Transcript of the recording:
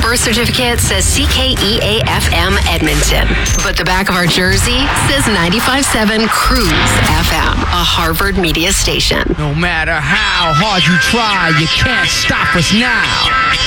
birth certificate says CKEA-FM Edmonton, but the back of our jersey says 95.7 Cruise FM, a Harvard media station. No matter how hard you try, you can't stop us now.